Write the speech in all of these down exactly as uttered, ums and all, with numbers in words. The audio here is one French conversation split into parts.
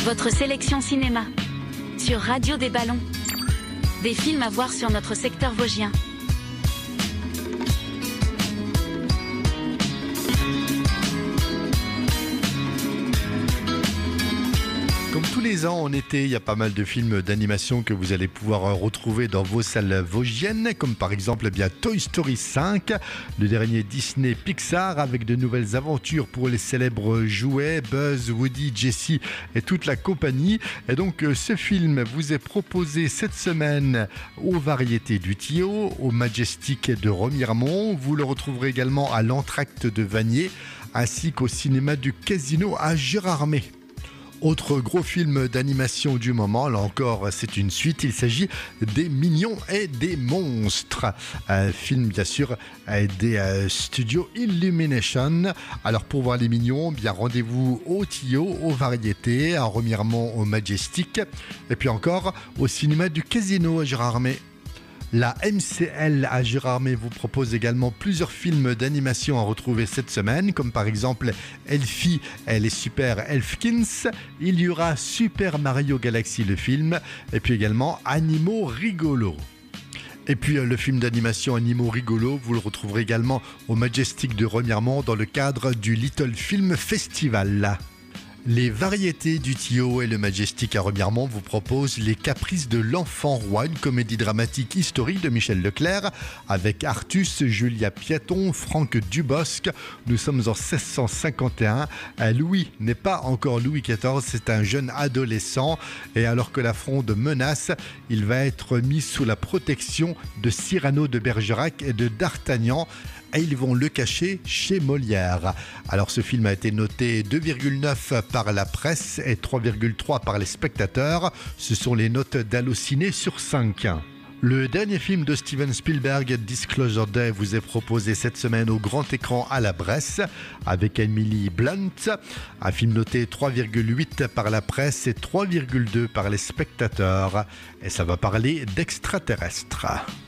Votre sélection cinéma sur Radio des Ballons. Des films à voir sur notre secteur vosgien. Comme tous les ans en été, il y a pas mal de films d'animation que vous allez pouvoir retrouver dans vos salles vosgiennes, comme par exemple eh bien, Toy Story cinq, le dernier Disney Pixar, avec de nouvelles aventures pour les célèbres jouets, Buzz, Woody, Jessie et toute la compagnie. Et donc ce film vous est proposé cette semaine aux Variétés du Tio, au Majestic de Remiremont. Vous le retrouverez également à l'Entracte de Vanier, ainsi qu'au cinéma du Casino à Gérardmer. Autre gros film d'animation du moment, là encore c'est une suite, il s'agit des Mignons et des Monstres. Un film bien sûr des euh, studios Illumination. Alors pour voir les Mignons, bien rendez-vous au Tio, aux Variétés, à Remiremont au Majestic, et puis encore au cinéma du Casino à Gérardmer. La M C L à Gérardmer vous propose également plusieurs films d'animation à retrouver cette semaine, comme par exemple Elfie et les Super Elfkins. Il y aura Super Mario Galaxy le film, et puis également Animaux Rigolos. Et puis le film d'animation Animaux Rigolos, vous le retrouverez également au Majestic de Remiremont dans le cadre du Little Film Festival. Les Variétés du Tio et le Majestic à Remiremont vous proposent Les Caprices de l'Enfant Roi, une comédie dramatique historique de Michel Leclerc avec Artus, Julia Piaton, Franck Dubosc. Nous sommes en seize cent cinquante et un. Louis n'est pas encore Louis quatorze, c'est un jeune adolescent. Et alors que la Fronde menace, il va être mis sous la protection de Cyrano de Bergerac et de D'Artagnan. Et ils vont le cacher chez Molière. Alors ce film a été noté deux virgule neuf par la presse et trois virgule trois par les spectateurs. Ce sont les notes d'Allociné sur cinq. Le dernier film de Steven Spielberg, Disclosure Day, vous est proposé cette semaine au grand écran à la Bresse avec Emily Blunt. Un film noté trois virgule huit par la presse et trois virgule deux par les spectateurs. Et ça va parler d'extraterrestres.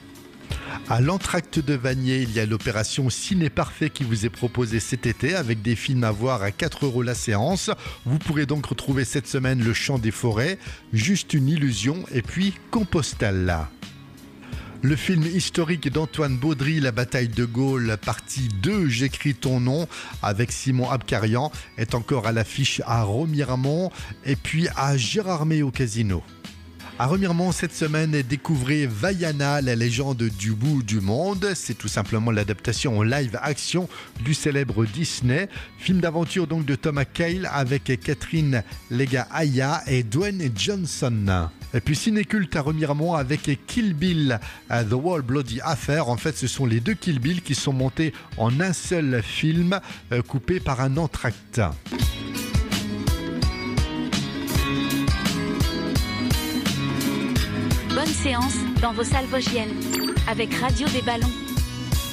À l'Entracte de Vanier, il y a l'opération Ciné Parfait qui vous est proposée cet été avec des films à voir à quatre euros la séance. Vous pourrez donc retrouver cette semaine Le Chant des Forêts, Juste une illusion et puis Compostelle. Le film historique d'Antoine Baudry, La bataille de Gaulle, partie deux, J'écris ton nom, avec Simon Abkarian, est encore à l'affiche à Remiremont et puis à Gérardmer au Casino. À Remiremont cette semaine, découvrez Vaiana, la légende du bout du monde. C'est tout simplement l'adaptation en live action du célèbre Disney. Film d'aventure donc de Thomas Cale avec Catherine Lega-Aya et Dwayne Johnson. Et puis ciné-culte à Remiremont avec Kill Bill, The Wall Bloody Affair. En fait, ce sont les deux Kill Bill qui sont montés en un seul film, euh, coupé par un entracte. Bonne séance dans vos salles vosgiennes avec Radio des Ballons.